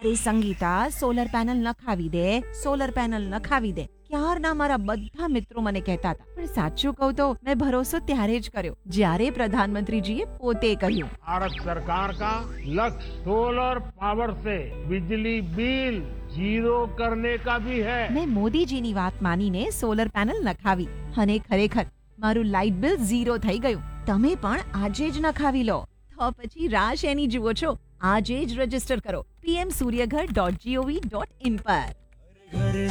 અરે Sangeeta, solar panel નખાવી દે, solar panel નખાવી દે. ક્યારના મારા બધા મિત્રો મને કહેતા હતા, પણ સાચું કહું તો મેં ભરોસો ત્યારે જ કર્યો જ્યારે પ્રધાનમંત્રીજીએ પોતે કહ્યું. भारत सरकार का लक्ष्य सोलर पावर से बिजली बिल जीरो करने का भी है। મેં મોદીજીની વાત માનીને સોલર પેનલ નખાવી અને ખરેખર મારું લાઇટ બિલ ઝીરો થઈ ગયું. તમે પણ આજે જ નખાવી લો. તો પછી રાહ શેની જુઓ છો? આજે જ રજીસ્ટર કરો pmsuryaghar.gov.in પર. घर